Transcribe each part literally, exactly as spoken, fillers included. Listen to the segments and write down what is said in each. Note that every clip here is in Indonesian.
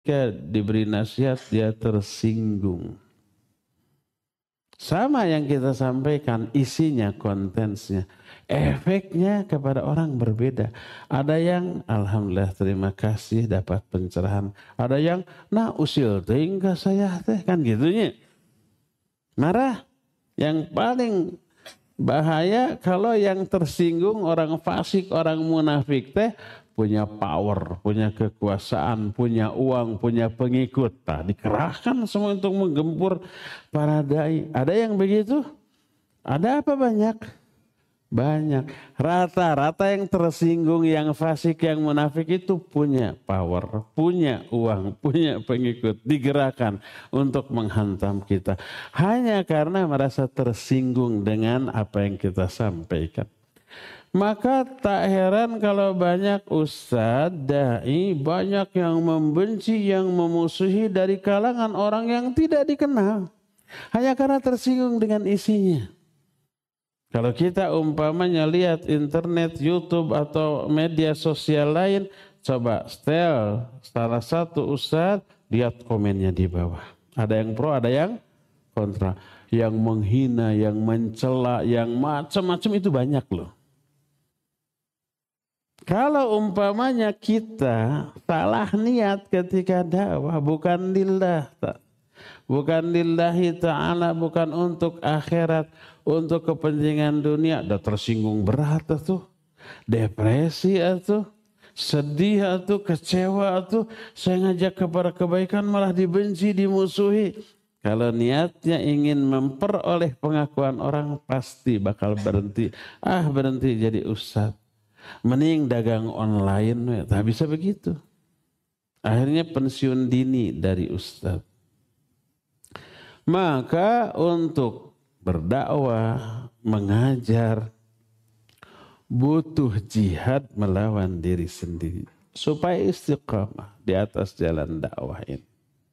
ketika diberi nasihat dia tersinggung. Sama yang kita sampaikan, isinya, kontennya, efeknya kepada orang berbeda. Ada yang alhamdulillah terima kasih dapat pencerahan. Ada yang nah usil teh enggak saya teh kan gitunya. Marah. Yang paling bahaya kalau yang tersinggung orang fasik, orang munafik teh punya power, punya kekuasaan, punya uang, punya pengikut. Nah, dikerahkan semua untuk menggempur para dai. Ada yang begitu? Ada apa banyak? Banyak. Rata-rata yang tersinggung, yang fasik, yang munafik itu punya power, punya uang, punya pengikut. Digerakkan untuk menghantam kita. Hanya karena merasa tersinggung dengan apa yang kita sampaikan. Maka tak heran kalau banyak ustadz, dai, banyak yang membenci, yang memusuhi dari kalangan orang yang tidak dikenal. Hanya karena tersinggung dengan isinya. Kalau kita umpamanya lihat internet, YouTube atau media sosial lain, coba setel salah satu ustadz, lihat komennya di bawah. Ada yang pro, ada yang kontra. Yang menghina, yang mencela, yang macam-macam itu banyak loh. Kalau umpamanya kita salah niat ketika dakwah, bukan lillah, bukan lillahi ta'ala, bukan untuk akhirat, untuk kepentingan dunia, udah tersinggung berat tuh, depresi tuh, sedih tuh, kecewa tuh, saya ngajak kepada kebaikan malah dibenci, dimusuhi. Kalau niatnya ingin memperoleh pengakuan orang, pasti bakal berhenti. Ah berhenti jadi ustadz. Mending dagang online, tak bisa begitu. Akhirnya pensiun dini dari ustadz. Maka untuk berdakwah, mengajar, butuh jihad melawan diri sendiri. Supaya istiqamah di atas jalan dakwah ini.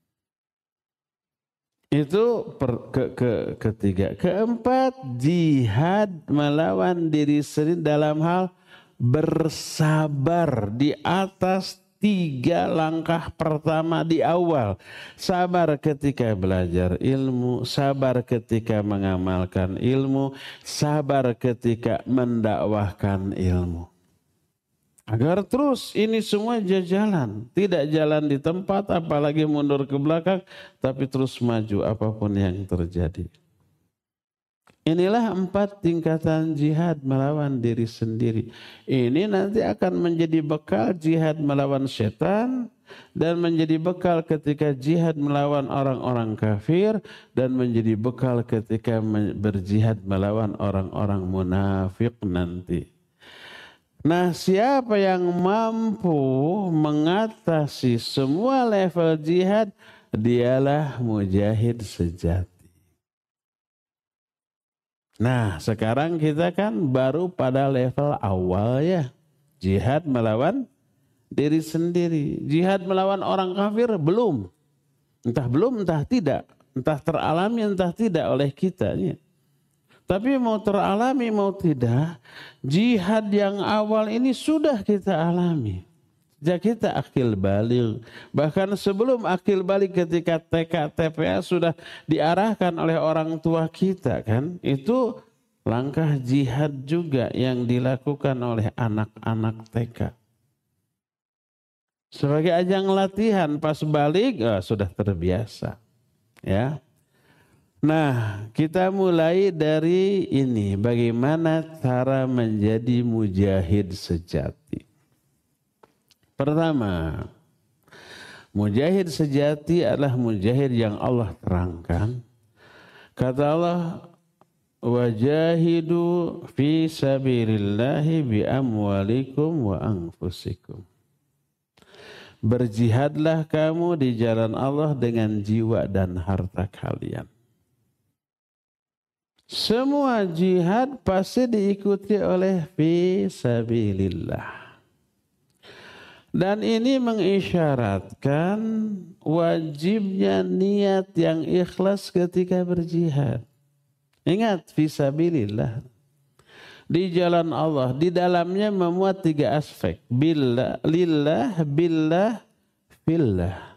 Itu per, ke, ke, ketiga. Keempat, jihad melawan diri sendiri dalam hal bersabar di atas tiga langkah pertama di awal. Sabar ketika belajar ilmu, sabar ketika mengamalkan ilmu, sabar ketika mendakwahkan ilmu. Agar terus ini semua jalan, tidak jalan di tempat apalagi mundur ke belakang, tapi terus maju apapun yang terjadi. Inilah empat tingkatan jihad melawan diri sendiri. Ini nanti akan menjadi bekal jihad melawan setan dan menjadi bekal ketika jihad melawan orang-orang kafir dan menjadi bekal ketika berjihad melawan orang-orang munafik nanti. Nah, siapa yang mampu mengatasi semua level jihad, dialah mujahid sejati. Nah, sekarang kita kan baru pada level awal ya. Jihad melawan diri sendiri. Jihad melawan orang kafir belum. Entah belum, entah tidak. Entah teralami, entah tidak oleh kita. Ya. Tapi mau teralami, mau tidak, jihad yang awal ini sudah kita alami. Sejak kita akil balik. Bahkan sebelum akil balik ketika T K T P A sudah diarahkan oleh orang tua kita kan. Itu langkah jihad juga yang dilakukan oleh anak-anak T K. Sebagai ajang latihan pas balik oh, sudah terbiasa. Ya. Nah kita mulai dari ini. Bagaimana cara menjadi mujahid sejati. Pertama, mujahid sejati adalah mujahid yang Allah terangkan. Kata Allah, wajahidu fi sabilillahi bi amwalikum wa anfusikum. Berjihadlah kamu di jalan Allah dengan jiwa dan harta kalian. Semua jihad pasti diikuti oleh fi sabilillah. Dan ini mengisyaratkan wajibnya niat yang ikhlas ketika berjihad. Ingat, fisabilillah. Di jalan Allah, di dalamnya memuat tiga aspek. Billah, lillah, billah, fillah.